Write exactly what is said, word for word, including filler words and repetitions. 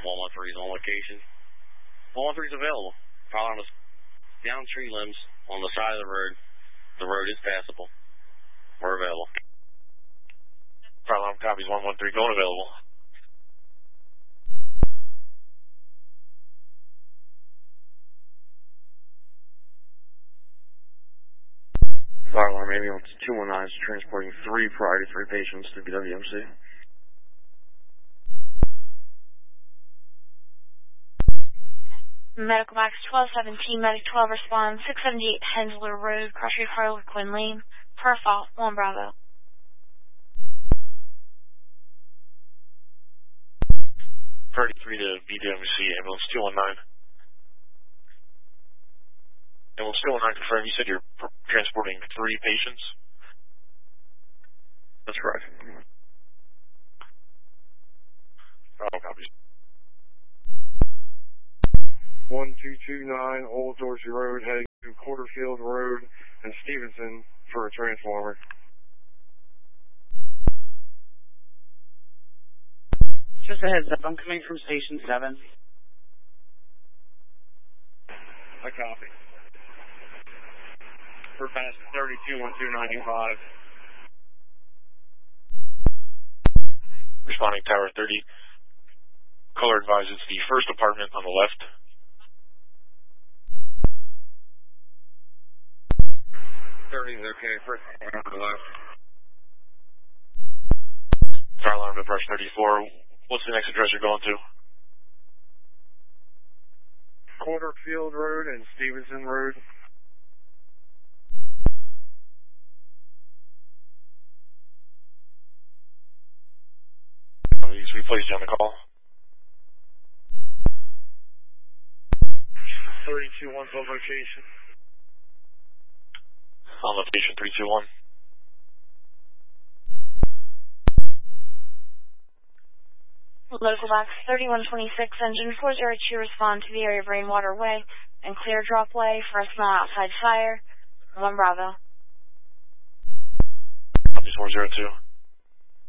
one one three is on location. one one three is available. Fire alarm is down tree limbs on the side of the road. The road is passable. We're available. Fire alarm copies one one three, going available. Fire alarm ambulance two one nine is transporting three priority three patients to B W M C. Medical box twelve seventeen, medic twelve responds, six seventy-eight Hensler Road, Cross Street Harlequin Lane, per fault, one Bravo. Priority three to B W M C, ambulance two one nine. Ambulance two one nine, confirm, you said you're transporting three patients? That's correct. Bravo copies. one two two nine Old Dorsey Road, heading to Quarterfield Road and Stevenson for a transformer. Just a heads up, I'm coming from Station seven. I copy. For fast thirty-two one two ninety-five. Responding Tower thirty. Color advises the first apartment on the left. thirty is okay, first on the left. Fire alarm to brush thirty-four. What's the next address you're going to? Quarterfield Road and Stevenson Road. Please, we placed you on the call. thirty-two one's on location. On location three two one. Local box thirty-one twenty-six, engine four zero two, respond to the area of Rainwater Way and clear drop way for a small outside fire, one Bravo. Copies four zero two.